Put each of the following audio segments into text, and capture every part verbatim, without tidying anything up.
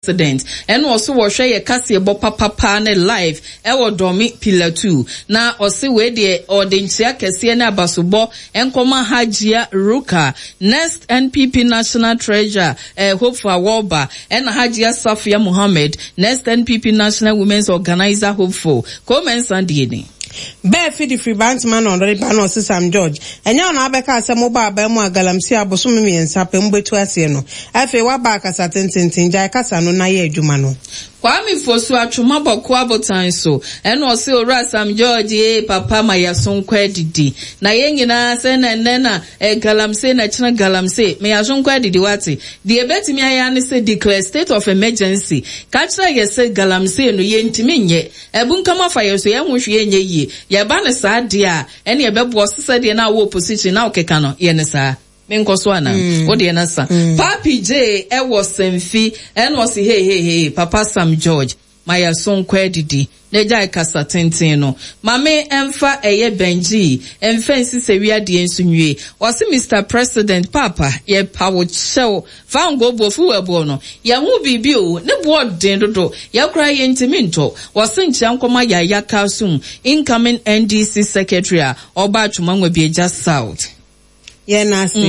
President and also wo hwe ye kase bo papa ne live e wo domi pillar two na ose we de odentia kese na abasobo enkoma Hajia Ruka next N P P National Treasurer eh, Hope for Awaba and Hajia Safia Muhammad next N P P National Women's Organizer Hope for comments and dini Be fidi free bantman on the panel Sam George. And now Abeka Samoba Bemo Galamsi Abosumi and Sapembe to Asieno. Afe Wabaka Satin Jaikasano Naye Jumano. Kwami fosu atwomabo kwabo tanso eno ose ora Sam George eh papa maya sonkwa didi na yenyina se na nena e galamse na china galamse me ya sonkwa didi wati de ebetimi aya ne se declare state of emergency ka chira ye se galamse no ye ntimi nye ebunkama fa ye so ye hwehwe nye yi ye ba ne sa de a ene ye bebo sese de na wo opposition na okeka no ye ne sa Menkoswana, mm. Odi enasa. Mm. Papi J, e was semfi, en was hey hey hey, Papa Sam George, Maya son kwedidi, neja e kasa tenteno. Mame emfa eye Benji, emfensi se wia di ensunye. Wasi Mister President Papa, ye pawo chew, fango bofu webono. Ya mu bibio, ne board dendodo, ya kura ye intiminto. Wasi nchankoma ya yakasum, incoming N D C Secretary, Oba Chumangwe Bieja South. Yeah, nasty.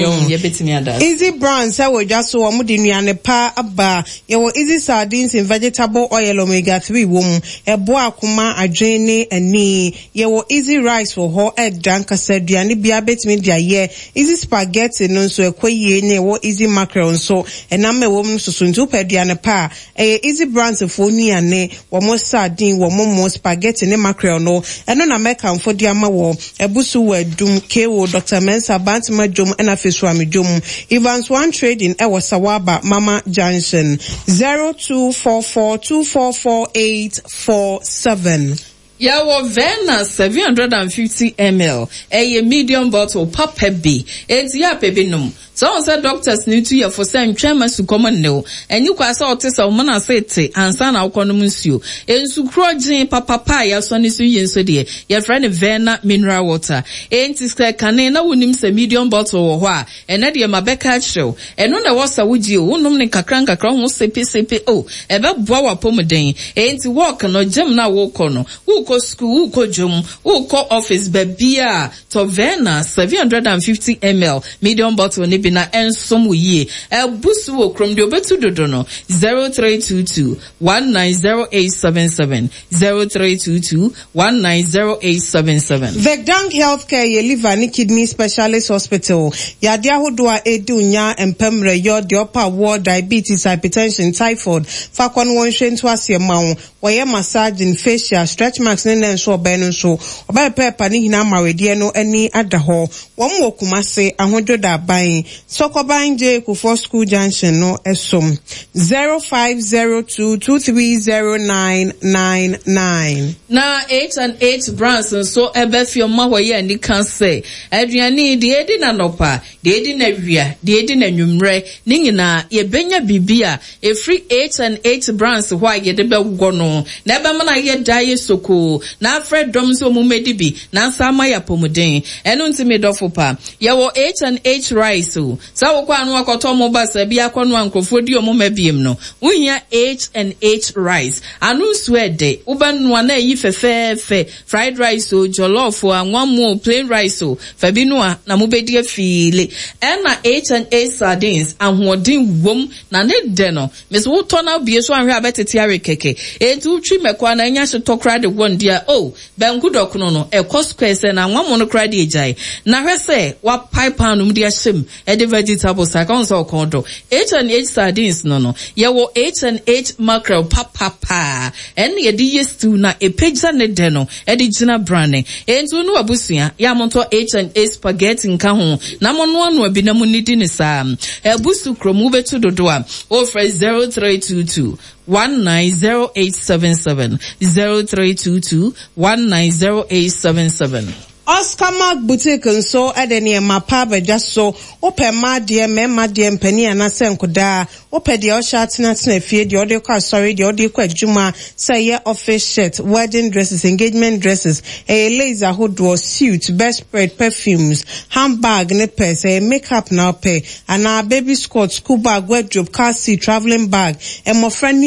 Mm, Easy Brown say we just so amu di nuane pa aba. Ye wo easy sardines in vegetable oil omega three wom. Ebo akuma adwene ani. Ye wo easy rice for ho egg danka said duane bia betimi dia ye. Easy spaghetti no so ekwaye ne wo easy mackerel so enam wo mu susuntu pe duane pa. Eh Easy Brown se fo nuane wo mo sardine wo mo mo spaghetti ne mackerel no. Eno na meka mfo dia ma wo. Ebusu wedum kewo Doctor Mensa Bantima Jom and Afiswami Jom. Evans One Trading Ewa Sawaba Mama Johnson zero two four four two four four eight four seven. Yawo Vena seven hundred fifty milliliters, a medium bottle papa B. It's ya pebinum. So on said doctors need to year for same chairman to common no. And you can saw this of mana sete and san our economusio. And su crojin papa paya son is yin so dear. Your friend Vena mineral water. Ain't is clear canena wunim se medium bottle or wa. And Nadia Mabeka show. And on the wasa would you, unum ne kakranka crown sepe sepe o. Eba boa pomodane. Ain't walk no gem na walk on. Who ko school, who ko jum, who ko office bebia. To Vena seven hundred fifty milliliters medium bottle nibi na ensom ye e busu wo krom de obetu dodo no zero three two two one nine zero eight seven seven zero three two two one nine zero eight seven seven. Vegdank Healthcare ye liver ni kidney specialist hospital ya dia hodoa edu nya empemre yo de upper ward diabetes hypertension typhoid fakon won hwentu ase mawo woye massage in facial stretch marks ne ne so obenu so oba pepa ni hina mawede no ani adaho won wo kumase ahododa ban Sokobanje Kufo School Junction no esom zero five zero two two three zero nine nine nine. Na eight and eight brands so ebefio ma hoye ni kan say aduane de edi na nopa de edi na wia de edi na nwumre ni nyina ye benya bibia e free eight and eight brands ho ye de begwo no na ebe ma na ye dai soko na Fred dom so mu medibi na sama ya pomuden eno ntimi dofo pa ye wo eight and eight rice so sa wo anu akoto mo basa bia kwanu ankrofo di omo mabiem no wuhia eight and eight rice anu swede ubanu na yi fefefe fried rice o jollof o anwamu plain rice o fabinu a na mobedi afile na eight and eight sardines ahoden wom na ne de no mes wo to na bie so anhwe abetete arekeke etu twi mekwa na nya so tokra de won dia o benku dokono no e square se na anwamu no kra de ejai na hwese wa pipe anu de ahyem e de vegetables accounts or kondo eight and eight sardines no no ye wo eight and eight mackerel papa pa en ye di yestu na e pagza ne de no e di gina branding entu no abusua ya monto eight and eight spaghetti nka ho na mono anu abi na munidi ne sa e busu kromu betu dodo a o fresh zero three two two one nine zero eight seven seven zero three two two one nine zero eight seven seven. Oscar Mark Boutique nso edene ma pa beja so ope ma de me ma de mpani anase nkoda ope de o shat na tena fie de o de kwa sorry de o de kwa adwuma say ye office shirt wedding dresses engagement dresses a laser hood suit best spread perfumes handbag ne purse a makeup na pay and a baby skirt school bag wardrobe car seat traveling bag and my friend